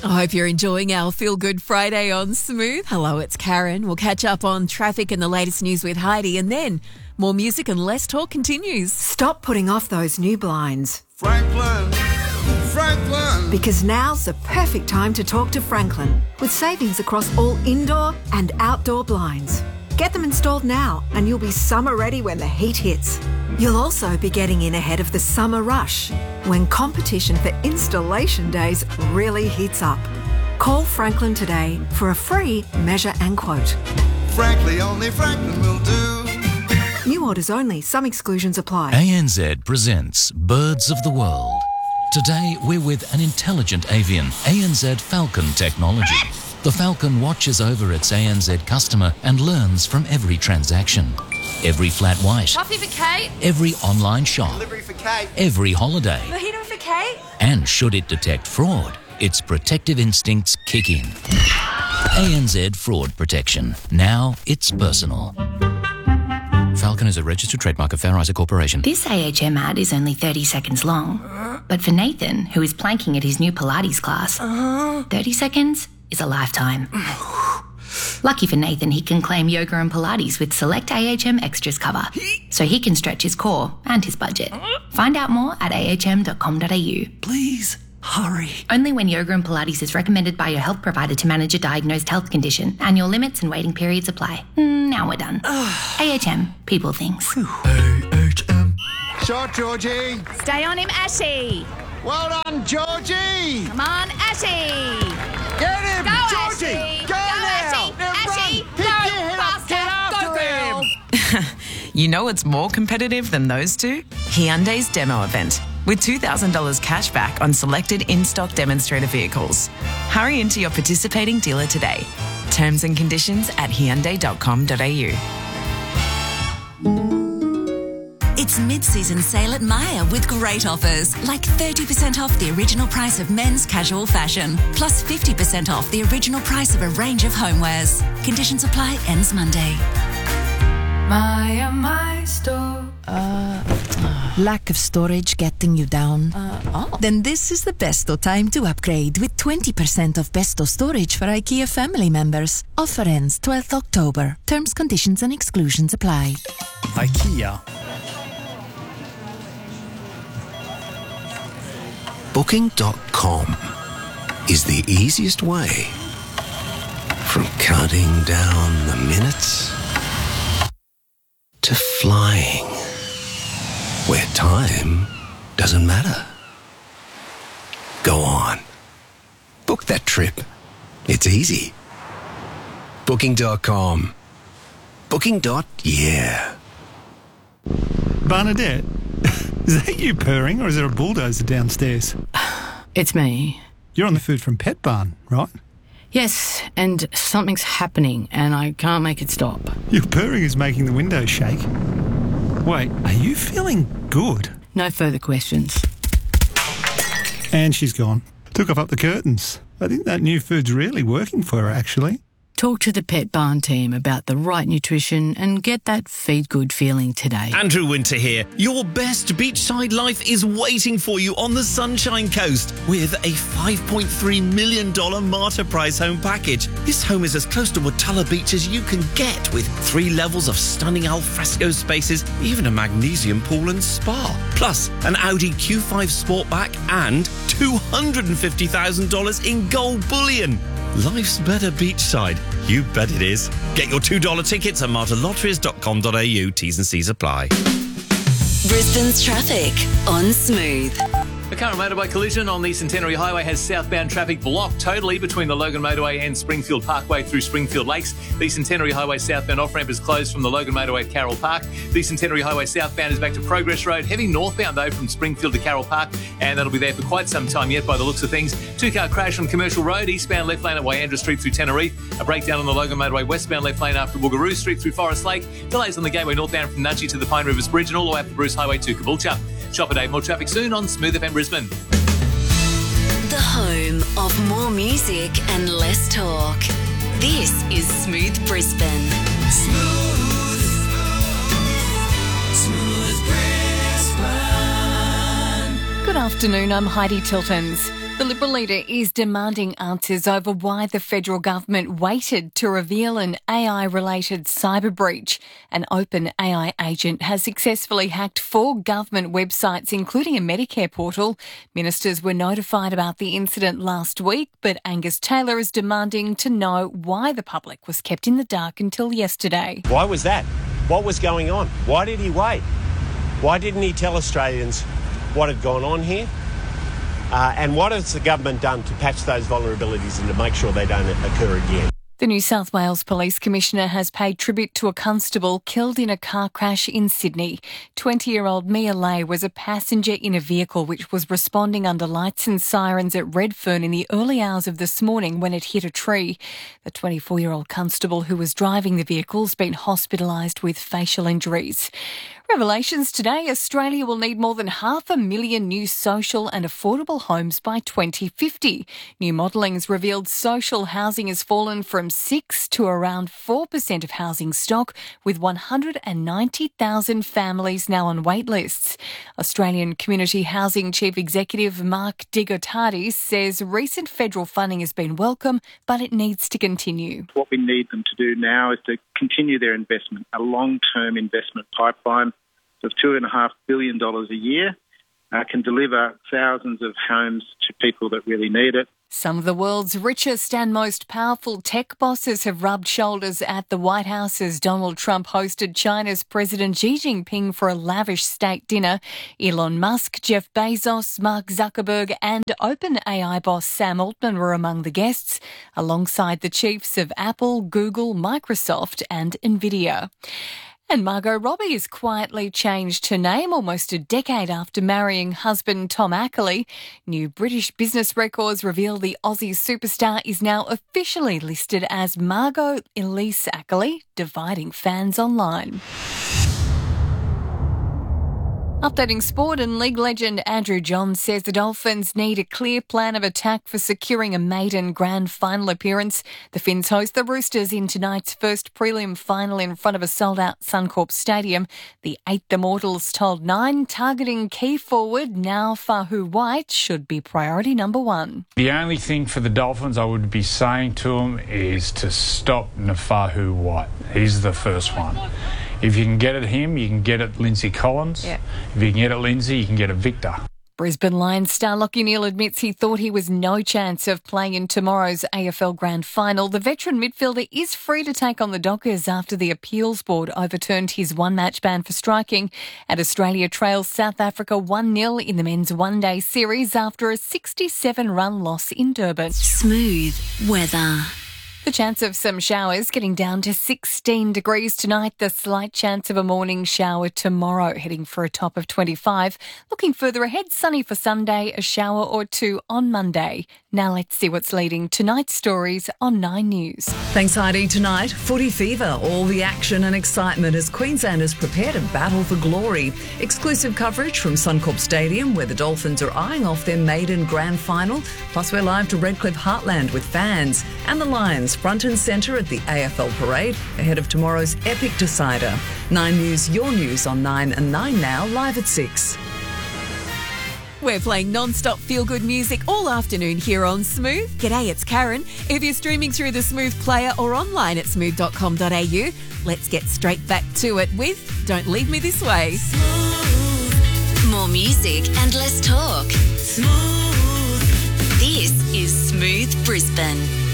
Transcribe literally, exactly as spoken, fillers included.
I hope you're enjoying our Feel Good Friday on Smooth. Hello, it's Karen. We'll catch up on traffic and the latest news with Heidi, and then more music and less talk continues. Stop putting off those new blinds. Franklin, Franklin. Because now's the perfect time to talk to Franklin, with savings across all indoor and outdoor blinds. Get them installed now and you'll be summer ready when the heat hits. You'll also be getting in ahead of the summer rush, when competition for installation days really heats up. Call Franklin today for a free measure and quote. Frankly, only Franklin will do. New orders only. Some exclusions apply. A N Z presents Birds of the World. Today we're with an intelligent avian, A N Z Falcon technology. The Falcon watches over its A N Z customer and learns from every transaction. Every flat white. Coffee for Kate. Every online shop. Delivery for Kate. Every holiday. Mojito for Kate. And should it detect fraud, its protective instincts kick in. A N Z Fraud Protection. Now it's personal. Falcon is a registered trademark of Fair Isaac Corporation. This A H M ad is only thirty seconds long. But for Nathan, who is planking at his new Pilates class, thirty seconds is a lifetime. Lucky for Nathan, he can claim yoga and Pilates with select A H M Extras cover, so he can stretch his core and his budget. Find out more at a h m dot com dot a u. Please, hurry. Only when yoga and Pilates is recommended by your health provider to manage a diagnosed health condition. Annual limits and waiting periods apply. Now we're done. A H M, people things. A H M. Shot, Georgie. Stay on him, Ashy. Well done, Georgie. Come on, Ashy. Get him, Go, Georgie. Ashy. Go, Go, now. Ashy. Now Ashy. run. Go, Pick your head up. faster. Get after Go, girl. him. You know what's more competitive than those two? Hyundai's demo event, with two thousand dollars cash back on selected in-stock demonstrator vehicles. Hurry into your participating dealer today. Terms and conditions at hyundai dot com dot a u. It's mid-season sale at Myer with great offers, like thirty percent off the original price of men's casual fashion, plus fifty percent off the original price of a range of homewares. Conditions apply, ends Monday. Myer, my store. Uh, lack of storage getting you down? Uh, oh. Then this is the best time to upgrade with twenty percent off Besto storage for IKEA family members. Offer ends twelfth October. Terms, conditions and exclusions apply. IKEA. Booking dot com is the easiest way from counting down the minutes to flying, where time doesn't matter. Go on. Book that trip. It's easy. Booking dot com. Booking. Yeah. Bernadette, is that you purring or is there a bulldozer downstairs? It's me. You're on the food from Pet Barn, right? Yes, and something's happening and I can't make it stop. Your purring is making the windows shake. Wait, are you feeling good? No further questions. And she's gone. Took off up the curtains. I think that new food's really working for her, actually. Talk to the Pet Barn team about the right nutrition and get that feed good feeling today. Andrew Winter here. Your best beachside life is waiting for you on the Sunshine Coast with a five point three million dollars Marta Price home package. This home is as close to Watala Beach as you can get, with three levels of stunning alfresco spaces, even a magnesium pool and spa. Plus, an Audi Q five Sportback and two hundred fifty thousand dollars in gold bullion. Life's better beachside. You bet it is. Get your two dollar tickets at marta lotteries dot com dot a u. T's and C's apply. Brisbane's traffic on Smooth. The current motorway collision on the Centenary Highway has southbound traffic blocked totally between the Logan Motorway and Springfield Parkway through Springfield Lakes. The Centenary Highway southbound off-ramp is closed from the Logan Motorway at Carroll Park. The Centenary Highway southbound is back to Progress Road, heavy northbound though from Springfield to Carroll Park, and that'll be there for quite some time yet by the looks of things. Two-car crash on Commercial Road, eastbound left lane at Wyandra Street through Teneriffe. A breakdown on the Logan Motorway westbound left lane after Woogaroo Street through Forest Lake. Delays on the Gateway northbound from Nudgee to the Pine Rivers Bridge and all the way up the Bruce Highway to Caboolture. Shopper Dave, more traffic soon on Smooth F M Brisbane. The home of more music and less talk. This is Smooth Brisbane. Smooth. Smooth Brisbane. Good afternoon, I'm Heidi Tiltons. The Liberal leader is demanding answers over why the federal government waited to reveal an A I-related cyber breach. An open A I agent has successfully hacked four government websites, including a Medicare portal. Ministers were notified about the incident last week, but Angus Taylor is demanding to know why the public was kept in the dark until yesterday. Why was that? What was going on? Why did he wait? Why didn't he tell Australians what had gone on here? Uh, and what has the government done to patch those vulnerabilities and to make sure they don't occur again? The New South Wales Police Commissioner has paid tribute to a constable killed in a car crash in Sydney. twenty-year-old Mia Lay was a passenger in a vehicle which was responding under lights and sirens at Redfern in the early hours of this morning when it hit a tree. The twenty-four-year-old constable who was driving the vehicle has been hospitalised with facial injuries. Revelations today, Australia will need more than half a million new social and affordable homes by twenty fifty. New modelling's revealed social housing has fallen from six to around four percent of housing stock, with one hundred ninety thousand families now on wait lists. Australian Community Housing Chief Executive Mark De Gotardis says recent federal funding has been welcome, but it needs to continue. What we need them to do now is to continue their investment, a long-term investment pipeline of two point five billion dollars a year, uh, can deliver thousands of homes to people that really need it. Some of the world's richest and most powerful tech bosses have rubbed shoulders at the White House as Donald Trump hosted China's President Xi Jinping for a lavish state dinner. Elon Musk, Jeff Bezos, Mark Zuckerberg and OpenAI boss Sam Altman were among the guests, alongside the chiefs of Apple, Google, Microsoft and Nvidia. And Margot Robbie has quietly changed her name almost a decade after marrying husband Tom Ackley. New British business records reveal the Aussie superstar is now officially listed as Margot Elise Ackley, dividing fans online. Updating sport, and league legend Andrew Johns says the Dolphins need a clear plan of attack for securing a maiden grand final appearance. The Finns host the Roosters in tonight's first prelim final in front of a sold-out Suncorp Stadium. The eighth Immortals told Nine targeting key forward now Fahu White should be priority number one. The only thing for the Dolphins I would be saying to them is to stop Nafahu White. He's the first one. If you can get at him, you can get at Lindsay Collins. Yep. If you can get at Lindsay, you can get at Victor. Brisbane Lions star Lachie Neale admits he thought he was no chance of playing in tomorrow's A F L Grand Final. The veteran midfielder is free to take on the Dockers after the appeals board overturned his one-match ban for striking. And Australia trails South Africa one nil in the men's one-day series after a sixty-seven run loss in Durban. Smooth weather. The chance of some showers getting down to sixteen degrees tonight. The slight chance of a morning shower tomorrow, heading for a top of twenty-five. Looking further ahead, sunny for Sunday, a shower or two on Monday. Now let's see what's leading tonight's stories on Nine News. Thanks, Heidi. Tonight, footy fever. All the action and excitement as Queenslanders prepare to battle for glory. Exclusive coverage from Suncorp Stadium, where the Dolphins are eyeing off their maiden grand final. Plus, we're live to Redcliffe Heartland with fans. And the Lions front and centre at the A F L Parade ahead of tomorrow's epic decider. Nine News, your news on Nine and Nine Now, live at six. We're playing non-stop feel-good music all afternoon here on Smooth. G'day, it's Karen. If you're streaming through the Smooth player or online at smooth dot com dot a u, let's get straight back to it with Don't Leave Me This Way. Smooth. More music and less talk. Smooth. This is Smooth Brisbane.